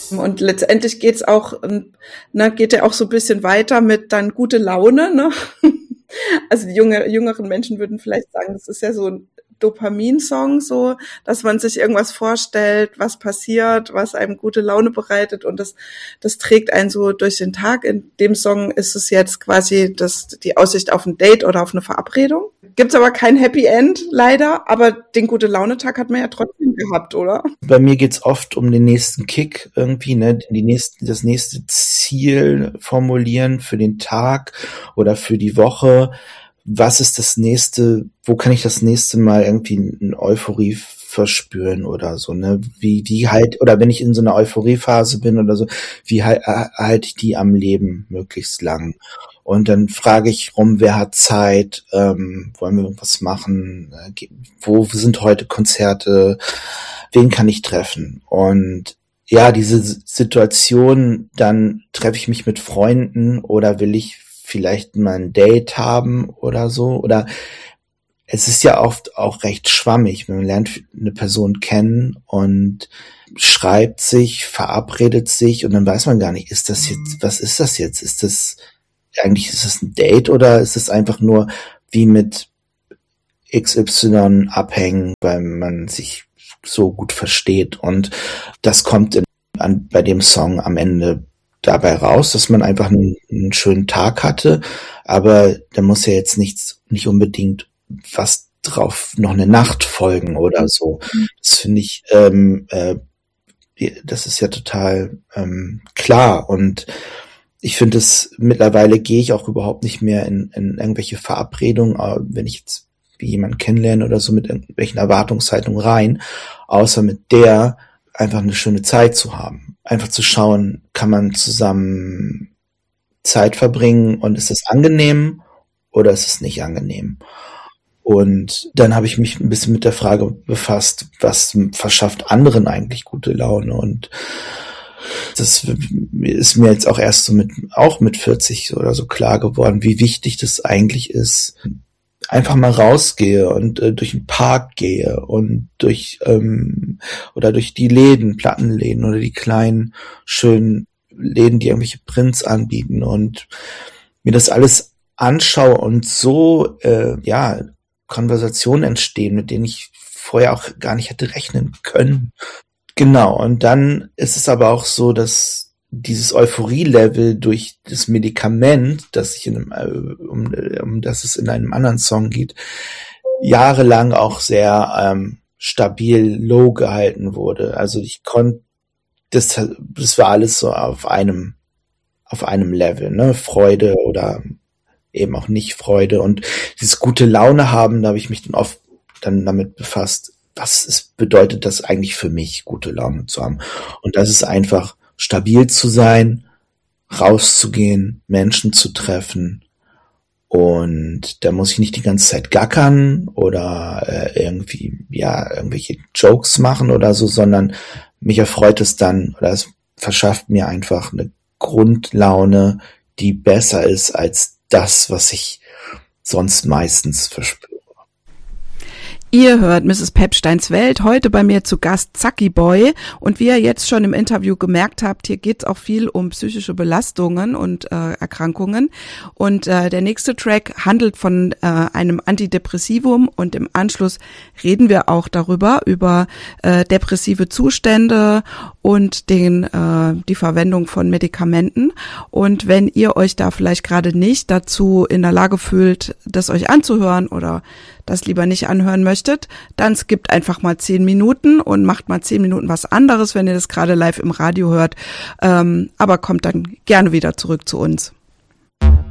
Und letztendlich geht's auch, geht ja auch so ein bisschen weiter mit dann gute Laune, ne? Also die jüngeren Menschen würden vielleicht sagen, das ist ja so ein Dopamin-Song, so, dass man sich irgendwas vorstellt, was passiert, was einem gute Laune bereitet, und das trägt einen so durch den Tag. In dem Song ist es jetzt quasi die Aussicht auf ein Date oder auf eine Verabredung. Gibt's aber kein Happy End, leider, aber den Gute-Laune-Tag hat man ja trotzdem gehabt, oder? Bei mir geht's oft um den nächsten Kick irgendwie, ne, das nächste Ziel formulieren für den Tag oder für die Woche. Was ist das nächste, wo kann ich das nächste Mal irgendwie eine Euphorie verspüren oder so, ne? Wie halt, oder wenn ich in so einer Euphoriephase bin oder so, wie halte ich die am Leben möglichst lang? Und dann frage ich rum, wer hat Zeit, wollen wir irgendwas machen, wo sind heute Konzerte, wen kann ich treffen? Und ja, diese Situation, dann treffe ich mich mit Freunden oder will ich vielleicht mal ein Date haben oder so, oder es ist ja oft auch recht schwammig, man lernt eine Person kennen und schreibt sich, verabredet sich und dann weiß man gar nicht, ist das jetzt, was ist das jetzt? Ist das ein Date oder ist es einfach nur wie mit XY abhängen, weil man sich so gut versteht, und das kommt bei dem Song am Ende dabei raus, dass man einfach einen schönen Tag hatte, aber da muss ja jetzt nicht unbedingt was drauf, noch eine Nacht folgen oder so. Das finde ich, das ist ja total klar, und ich finde es, mittlerweile gehe ich auch überhaupt nicht mehr in irgendwelche Verabredungen, wenn ich jetzt jemanden kennenlerne oder so, mit irgendwelchen Erwartungshaltungen rein, außer mit der einfach eine schöne Zeit zu haben. Einfach zu schauen, kann man zusammen Zeit verbringen und ist es angenehm oder ist es nicht angenehm? Und dann habe ich mich ein bisschen mit der Frage befasst, was verschafft anderen eigentlich gute Laune? Und das ist mir jetzt auch erst so mit 40 oder so klar geworden, wie wichtig das eigentlich ist. Einfach mal rausgehe und durch den Park gehe und oder durch die Läden, Plattenläden oder die kleinen, schönen Läden, die irgendwelche Prints anbieten, und mir das alles anschaue und so, Konversationen entstehen, mit denen ich vorher auch gar nicht hätte rechnen können. Genau, und dann ist es aber auch so, dass dieses Euphorie-Level durch das Medikament, das ich um das es in einem anderen Song geht, jahrelang auch sehr stabil low gehalten wurde. Also ich konnte, das war alles so auf einem Level, ne, Freude oder eben auch nicht Freude, und dieses gute Laune haben, da habe ich mich dann oft damit befasst, bedeutet das eigentlich für mich, gute Laune zu haben. Und das ist einfach stabil zu sein, rauszugehen, Menschen zu treffen, und da muss ich nicht die ganze Zeit gackern oder irgendwelche Jokes machen oder so, sondern mich erfreut es dann, oder es verschafft mir einfach eine Grundlaune, die besser ist als das, was ich sonst meistens verspüre. Ihr hört Mrs. Pepsteins Welt, heute bei mir zu Gast Zacki Boy, und wie ihr jetzt schon im Interview gemerkt habt, hier geht's auch viel um psychische Belastungen und Erkrankungen, und der nächste Track handelt von einem Antidepressivum, und im Anschluss reden wir auch über depressive Zustände und die Verwendung von Medikamenten. Und wenn ihr euch da vielleicht gerade nicht dazu in der Lage fühlt, das euch anzuhören oder das lieber nicht anhören möchtet, dann skippt einfach mal 10 Minuten und macht mal 10 Minuten was anderes, wenn ihr das gerade live im Radio hört, aber kommt dann gerne wieder zurück zu uns.